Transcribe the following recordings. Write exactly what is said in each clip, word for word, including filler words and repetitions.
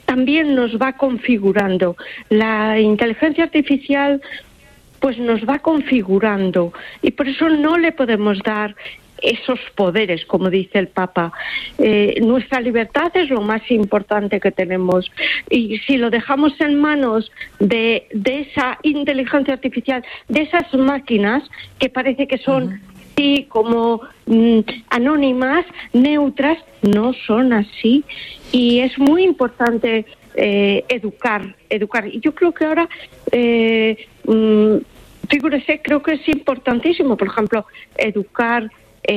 también nos va configurando. La inteligencia artificial pues nos va configurando y por eso no le podemos dar esos poderes, como dice el Papa. Eh, nuestra libertad es lo más importante que tenemos y si lo dejamos en manos de, de esa inteligencia artificial, de esas máquinas que parece que son uh-huh. sí, como mm, anónimas, neutras, no son así y es muy importante eh, educar, educar. Y yo creo que ahora eh, mm, figúrese, creo que es importantísimo, por ejemplo, educar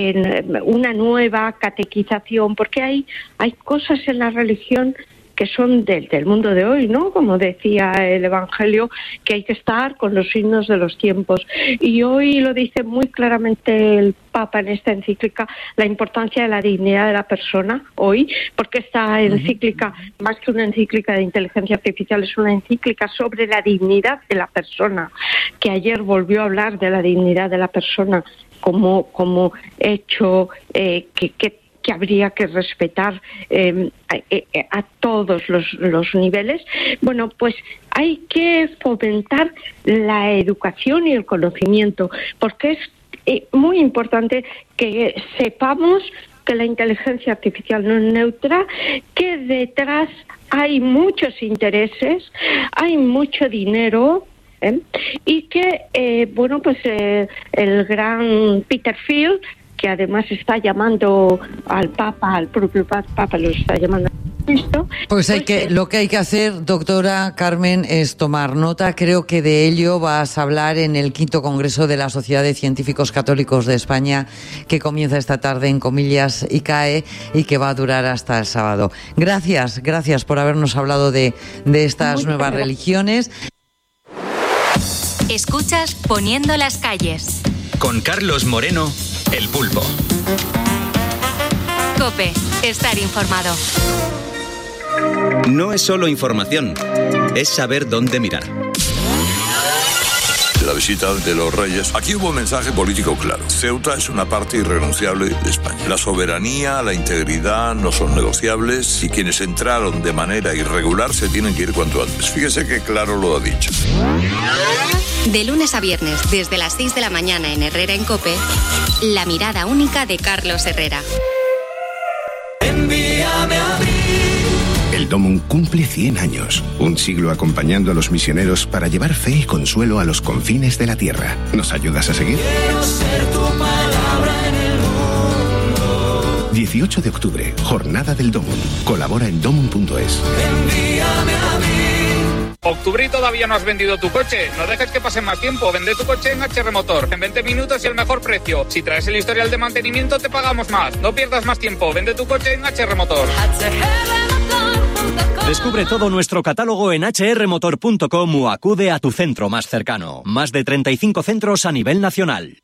en una nueva catequización, porque hay hay cosas en la religión que son del, del mundo de hoy, ¿no? Como decía el Evangelio, que hay que estar con los signos de los tiempos. Y hoy lo dice muy claramente el Papa en esta encíclica, la importancia de la dignidad de la persona hoy, porque esta encíclica, más que una encíclica de inteligencia artificial, es una encíclica sobre la dignidad de la persona, que ayer volvió a hablar de la dignidad de la persona como, como hecho eh, que, que que habría que respetar eh, a, a todos los, los niveles. Bueno, pues hay que fomentar la educación y el conocimiento, porque es eh, muy importante que sepamos que la inteligencia artificial no es neutra, que detrás hay muchos intereses, hay mucho dinero, ¿eh? y que, eh, bueno, pues eh, el gran Peter Thiel, que además está llamando al Papa, al propio Papa lo está llamando a Cristo. Pues hay que, lo que hay que hacer, doctora Carmen, es tomar nota. Creo que de ello vas a hablar en el quinto Congreso de la Sociedad de Científicos Católicos de España, que comienza esta tarde en Comillas y CAE y que va a durar hasta el sábado. Gracias, gracias por habernos hablado de, de estas Muy nuevas gracias. religiones. Escuchas Poniendo las calles. Con Carlos Moreno, El Pulpo. COPE, estar informado. No es solo información, es saber dónde mirar. La visita de los reyes. Aquí hubo un mensaje político claro. Ceuta es una parte irrenunciable de España. La soberanía, la integridad no son negociables y quienes entraron de manera irregular se tienen que ir cuanto antes. Fíjese que claro lo ha dicho. De lunes a viernes, desde las seis de la mañana en Herrera en COPE, la mirada única de Carlos Herrera. Envíame a mí. El Domum cumple cien años, un siglo acompañando a los misioneros para llevar fe y consuelo a los confines de la tierra. ¿Nos ayudas a seguir? Quiero ser tu palabra en el mundo. dieciocho de octubre, Jornada del Domum. Colabora en domum punto es. Envíame a mí. Octubre y todavía no has vendido tu coche. No dejes que pase más tiempo. Vende tu coche en H R Motor. En veinte minutos y el mejor precio. Si traes el historial de mantenimiento, te pagamos más. No pierdas más tiempo. Vende tu coche en H R Motor. Descubre todo nuestro catálogo en hache erre motor punto com o acude a tu centro más cercano. Más de treinta y cinco centros a nivel nacional.